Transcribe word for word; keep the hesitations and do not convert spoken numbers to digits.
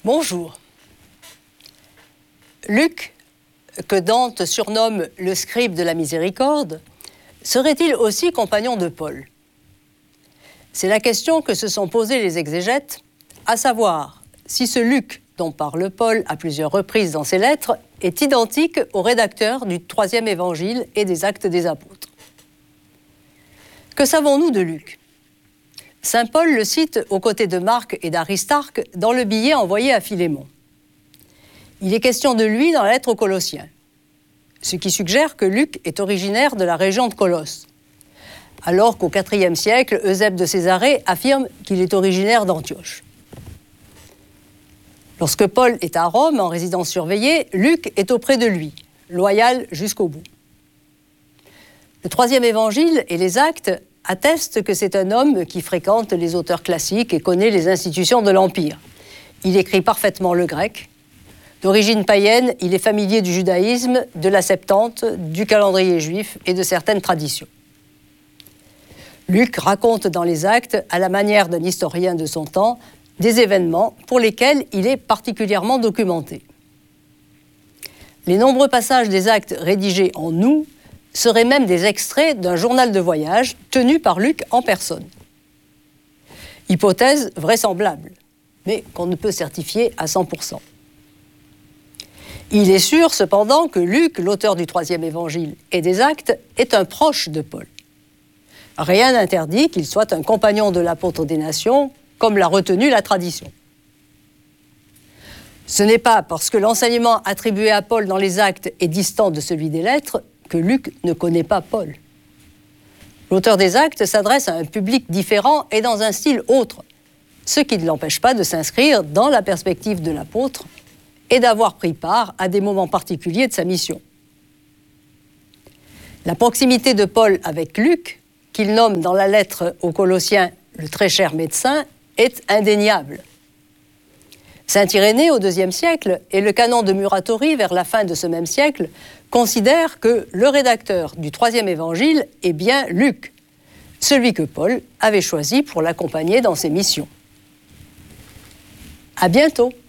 Bonjour. Luc, que Dante surnomme le scribe de la miséricorde, serait-il aussi compagnon de Paul? C'est la question que se sont posées les exégètes, à savoir si ce Luc dont parle Paul à plusieurs reprises dans ses lettres est identique au rédacteur du troisième évangile et des Actes des Apôtres. Que savons-nous de Luc? Saint Paul le cite aux côtés de Marc et d'Aristarque dans le billet envoyé à Philémon. Il est question de lui dans la lettre aux Colossiens, ce qui suggère que Luc est originaire de la région de Colosse, alors qu'au quatrième siècle, Eusèbe de Césarée affirme qu'il est originaire d'Antioche. Lorsque Paul est à Rome en résidence surveillée, Luc est auprès de lui, loyal jusqu'au bout. Le troisième évangile et les Actes attestent que c'est un homme qui fréquente les auteurs classiques et connaît les institutions de l'Empire. Il écrit parfaitement le grec. D'origine païenne, il est familier du judaïsme, de la Septante, du calendrier juif et de certaines traditions. Luc raconte dans les Actes, à la manière d'un historien de son temps, des événements pour lesquels il est particulièrement documenté. Les nombreux passages des Actes rédigés en nous seraient même des extraits d'un journal de voyage tenu par Luc en personne. Hypothèse vraisemblable, mais qu'on ne peut certifier à cent pour cent. Il est sûr cependant que Luc, l'auteur du troisième évangile et des Actes, est un proche de Paul. Rien n'interdit qu'il soit un compagnon de l'apôtre des nations, comme l'a retenu la tradition. Ce n'est pas parce que l'enseignement attribué à Paul dans les Actes est distant de celui des Lettres que Luc ne connaît pas Paul. L'auteur des Actes s'adresse à un public différent et dans un style autre, ce qui ne l'empêche pas de s'inscrire dans la perspective de l'apôtre et d'avoir pris part à des moments particuliers de sa mission. La proximité de Paul avec Luc, qu'il nomme dans la lettre aux Colossiens le très cher médecin, est indéniable. Saint Irénée, au deuxième siècle, et le canon de Muratori, vers la fin de ce même siècle, considèrent que le rédacteur du troisième évangile est bien Luc, celui que Paul avait choisi pour l'accompagner dans ses missions. À bientôt!